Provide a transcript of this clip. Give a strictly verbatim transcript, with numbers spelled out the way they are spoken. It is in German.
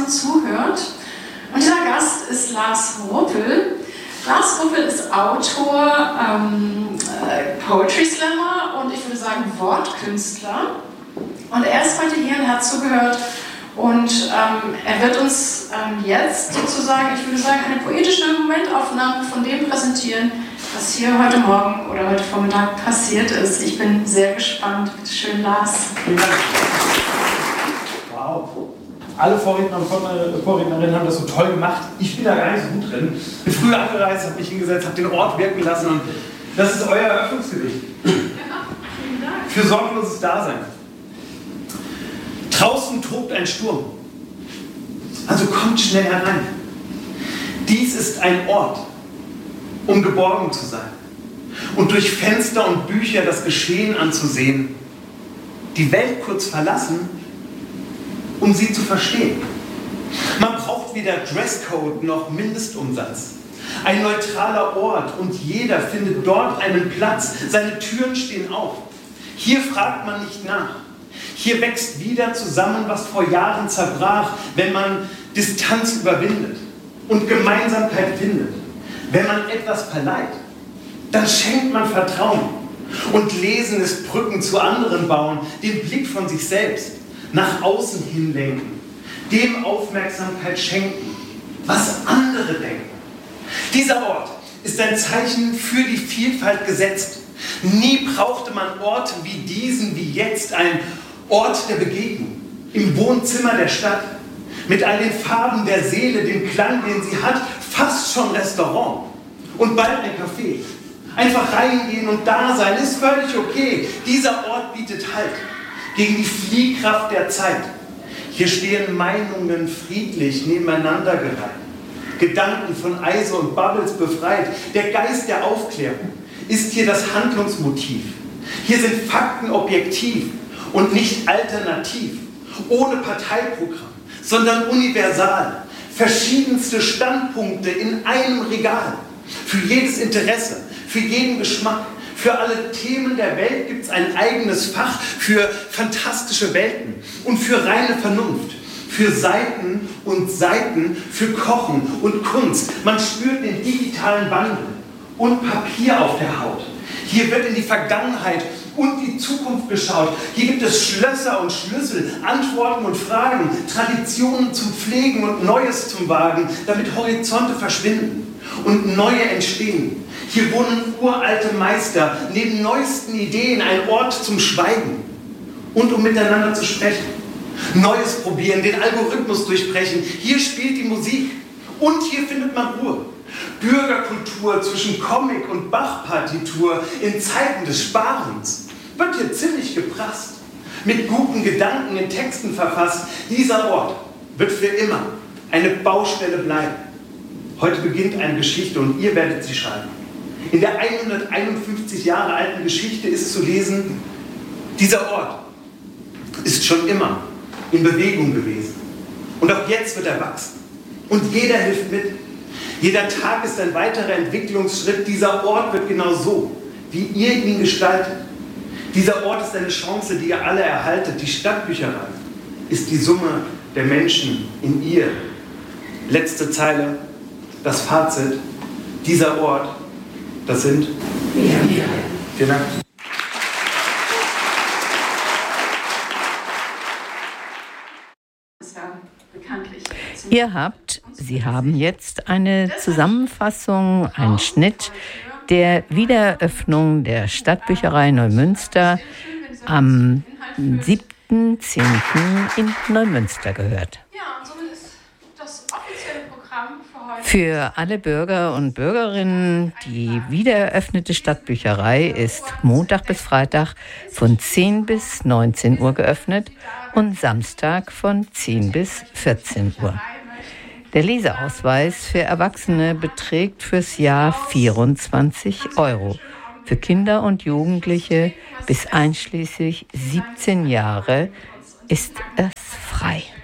zuhört. Und dieser Gast ist Lars Ruppel. Lars Ruppel ist Autor, ähm, äh, Poetry Slammer und ich würde sagen Wortkünstler. Und er ist heute hier und hat zugehört. Und ähm, er wird uns ähm, jetzt sozusagen, ich würde sagen, eine poetische Momentaufnahme von dem präsentieren, was hier heute Morgen oder heute Vormittag passiert ist. Ich bin sehr gespannt. Bitte schön, Lars. Vielen Dank. Wow. Alle Vorredner und Vorrednerinnen haben das so toll gemacht. Ich bin da gar nicht so gut drin. Bin früher angereist, habe mich hingesetzt, habe den Ort wirken lassen und das ist euer Eröffnungsgedicht. Ja, vielen Dank. Für sorgloses Dasein. Draußen tobt ein Sturm. Also kommt schnell herein. Dies ist ein Ort, um geborgen zu sein und durch Fenster und Bücher das Geschehen anzusehen. Die Welt kurz verlassen, um sie zu verstehen. Man braucht weder Dresscode noch Mindestumsatz. Ein neutraler Ort und jeder findet dort einen Platz. Seine Türen stehen auf. Hier fragt man nicht nach. Hier wächst wieder zusammen, was vor Jahren zerbrach, wenn man Distanz überwindet und Gemeinsamkeit findet. Wenn man etwas verleiht, dann schenkt man Vertrauen. Und Lesen ist Brücken zu anderen bauen, den Blick von sich selbst nach außen hin lenken, dem Aufmerksamkeit schenken, was andere denken. Dieser Ort ist ein Zeichen für die Vielfalt gesetzt. Nie brauchte man Orte wie diesen, wie jetzt, ein Ort der Begegnung, im Wohnzimmer der Stadt, mit all den Farben der Seele, dem Klang, den sie hat, fast schon Restaurant und bald ein Café. Einfach reingehen und da sein ist völlig okay. Dieser Ort bietet Halt gegen die Fliehkraft der Zeit. Hier stehen Meinungen friedlich nebeneinander gereiht, Gedanken von Eise und Bubbles befreit. Der Geist der Aufklärung ist hier das Handlungsmotiv. Hier sind Fakten objektiv und nicht alternativ, ohne Parteiprogramm, sondern universal. Verschiedenste Standpunkte in einem Regal. Für jedes Interesse, für jeden Geschmack, für alle Themen der Welt gibt es ein eigenes Fach, für fantastische Welten und für reine Vernunft, für Seiten und Seiten, für Kochen und Kunst. Man spürt den digitalen Wandel und Papier auf der Haut. Hier wird in die Vergangenheit und die Zukunft geschaut. Hier gibt es Schlösser und Schlüssel, Antworten und Fragen, Traditionen zum Pflegen und Neues zum Wagen, damit Horizonte verschwinden und neue entstehen. Hier wohnen uralte Meister, neben neuesten Ideen ein Ort zum Schweigen und um miteinander zu sprechen. Neues probieren, den Algorithmus durchbrechen. Hier spielt die Musik und hier findet man Ruhe. Bürgerkultur zwischen Comic und Bach-Partitur in Zeiten des Sparens wird hier ziemlich geprasst. Mit guten Gedanken in Texten verfasst. Dieser Ort wird für immer eine Baustelle bleiben. Heute beginnt eine Geschichte und ihr werdet sie schreiben. In der hunderteinundfünfzig Jahre alten Geschichte ist zu lesen, dieser Ort ist schon immer in Bewegung gewesen. Und auch jetzt wird er wachsen. Und jeder hilft mit. Jeder Tag ist ein weiterer Entwicklungsschritt. Dieser Ort wird genau so, wie ihr ihn gestaltet. Dieser Ort ist eine Chance, die ihr alle erhaltet. Die Stadtbücherei ist die Summe der Menschen in ihr. Letzte Zeile, das Fazit. Dieser Ort, das sind wir. Vielen Dank. Ihr habt, Sie haben jetzt eine Zusammenfassung, einen Schnitt der Wiedereröffnung der Stadtbücherei Neumünster am siebten zehnten in Neumünster gehört. Für alle Bürger und Bürgerinnen, die wiedereröffnete Stadtbücherei ist Montag bis Freitag von zehn bis neunzehn Uhr geöffnet und Samstag von zehn bis vierzehn Uhr. Der Leseausweis für Erwachsene beträgt fürs Jahr vierundzwanzig Euro. Für Kinder und Jugendliche bis einschließlich siebzehn Jahre ist es frei.